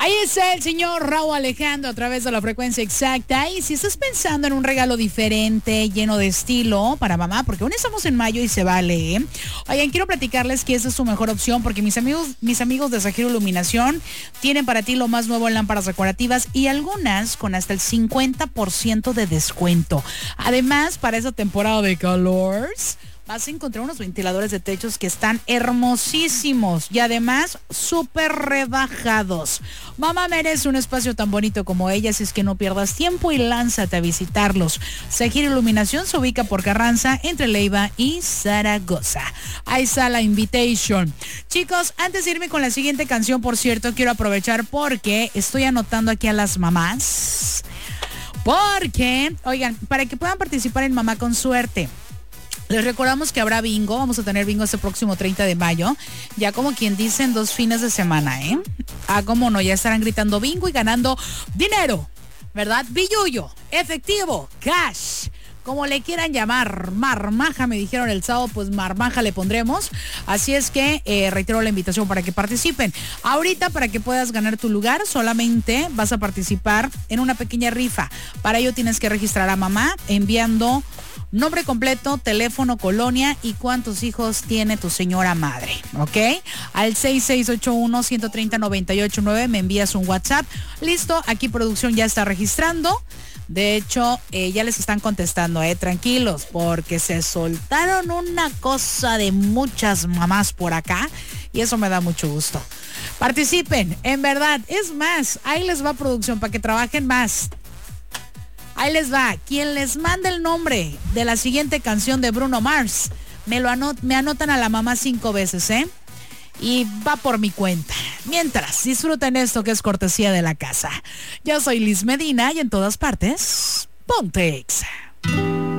Ahí está el señor Raúl Alejandro a través de la frecuencia exacta. Y si estás pensando en un regalo diferente, lleno de estilo para mamá, porque aún estamos en mayo y se vale, ¿eh? Oigan, quiero platicarles que esa es su mejor opción porque mis amigos de Zahiro Iluminación tienen para ti lo más nuevo en lámparas decorativas y algunas con hasta el 50% de descuento. Además, para esa temporada de calor, vas a encontrar unos ventiladores de techos que están hermosísimos y además súper rebajados. Mamá merece un espacio tan bonito como ella, así es que no pierdas tiempo y lánzate a visitarlos. Zahiro Iluminación se ubica por Carranza, entre Leiva y Zaragoza. Ahí está la invitation. Chicos, antes de irme con la siguiente canción, por cierto, quiero aprovechar porque estoy anotando aquí a las mamás. Porque, oigan, para que puedan participar en Mamá con Suerte, les recordamos que habrá bingo, vamos a tener bingo este próximo 30 de mayo, ya como quien dice en 2 fines de semana, ¿eh? Ah, cómo no, ya estarán gritando bingo y ganando dinero, ¿verdad? Billullo, efectivo, cash, como le quieran llamar, marmaja, me dijeron el sábado, pues marmaja le pondremos, así es que reitero la invitación para que participen. Ahorita, para que puedas ganar tu lugar, solamente vas a participar en una pequeña rifa. Para ello tienes que registrar a mamá enviando nombre completo, teléfono, colonia y cuántos hijos tiene tu señora madre, ¿ok? Al 6681-130-989 me envías un WhatsApp. Listo, aquí producción ya está registrando. De hecho, ya les están contestando, tranquilos, porque se soltaron una cosa de muchas mamás por acá y eso me da mucho gusto. Participen, en verdad, es más, ahí les va producción para que trabajen más. Ahí les va, quien les manda el nombre de la siguiente canción de Bruno Mars, me anotan a la mamá 5 veces, y va por mi cuenta. Mientras, disfruten esto que es cortesía de la casa. Yo soy Liz Medina y en todas partes, Ponte Exa.